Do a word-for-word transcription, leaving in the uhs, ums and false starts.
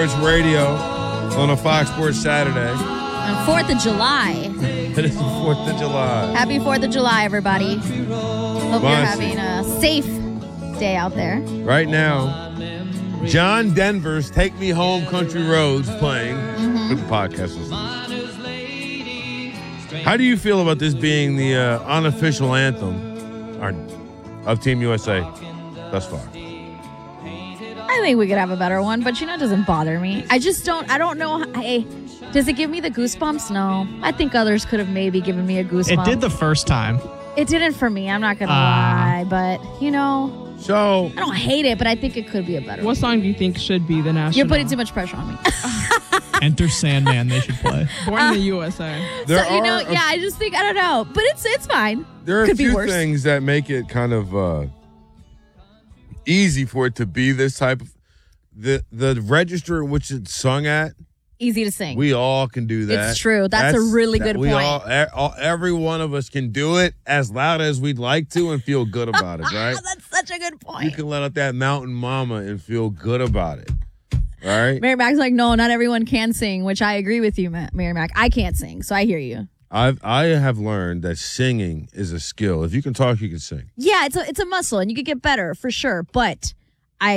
Sports Radio on a Fox Sports Saturday. On fourth of July. It is the fourth of July. Happy fourth of July, everybody. Hope Bonsi. you're having a safe day out there. Right now, John Denver's Take Me Home Country Roads playing Mm-hmm. with the podcast listeners. How do you feel about this being the uh, unofficial anthem or, of Team U S A thus far? I think we could have a better one, but you know, it doesn't bother me. I just don't, I don't know. I, does it give me the goosebumps? No. I think others could have maybe given me a goosebump. It did the first time. It didn't for me. I'm not going to Uh, lie, but you know, So I don't hate it, but I think it could be a better What one. song do you think should be the national? You're putting too much pressure on me. Enter Sandman, they should play. Born in the U S A. there so, you know, are a, yeah, I just think, I don't know, but it's it's fine. there are a could be few worse. things that make it kind of uh, easy for it to be this type of the the register in which it's sung at. Easy to sing. We all can do that. It's true. That's a really good we point. All, e- all, every one of us can do it as loud as we'd like to and feel good about it, right? That's such a good You point. can let out that mountain mama and feel good about it, right? Mary Mac's like, no, not everyone can sing, which I agree with you, Ma- Mary Mac. I can't sing, so I hear you. I've I have learned that singing is a skill. If you can talk, you can sing. Yeah, it's a it's a muscle, and you could get better for sure. But